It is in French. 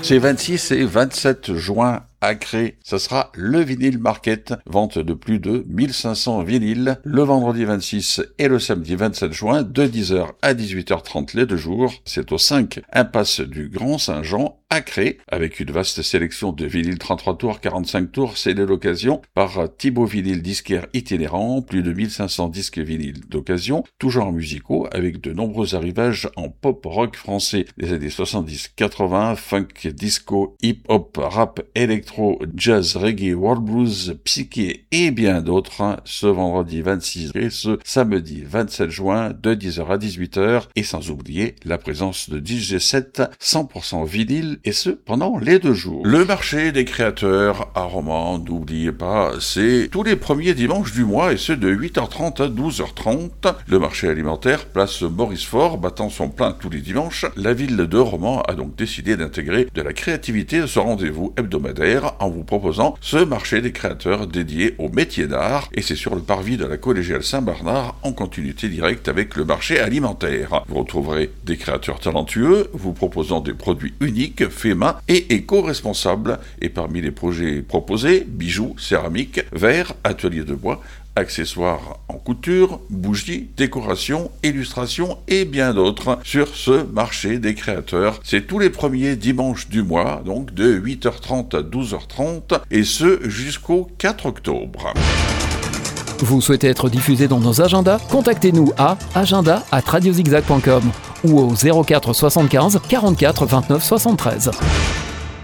C'est 26 et 27 juin à Cré. Ça sera le Vinyl Market, vente de plus de 1500 vinyles, le vendredi 26 et le samedi 27 juin, de 10h à 18h30 les 2 jours. C'est au 5 impasse du Grand Saint-Jean à Cré, avec une vaste sélection de vinyles 33 tours, 45 tours, c'est l'occasion, par Thibaut Vinyl disquaire itinérant, plus de 1500 disques vinyles d'occasion, tous genres musicaux, avec de nombreux arrivages en pop-rock français des années 70-80, funk, disco, hip-hop, rap, électro, jazz, reggae, world blues, psyché et bien d'autres, ce vendredi 26 et ce samedi 27 juin, de 10h à 18h, et sans oublier la présence de DJ 7 100% vinyle, et ce, pendant les 2 jours. Le marché des créateurs à Romans, n'oubliez pas, c'est tous les premiers dimanches du mois, et ce, de 8h30 à 12h30. Le marché alimentaire, place Maurice-Fort, battant son plein tous les dimanches. La ville de Romans a donc décidé d'intégrer de la créativité à ce rendez-vous hebdomadaire en vous proposant ce marché des créateurs dédié aux métiers d'art, et c'est sur le parvis de la collégiale Saint-Bernard, en continuité directe avec le marché alimentaire. Vous retrouverez des créateurs talentueux, vous proposant des produits uniques, faits main et éco-responsables. Et parmi les projets proposés, bijoux, céramique, verre, atelier de bois, accessoires en couture, bougies, décorations, illustrations et bien d'autres sur ce marché des créateurs. C'est tous les premiers dimanches du mois, donc de 8h30 à 12h30, et ce jusqu'au 4 octobre. Vous souhaitez être diffusé dans nos agendas? Contactez-nous à agenda@radiozigzag.com ou au 04 75 44 29 73.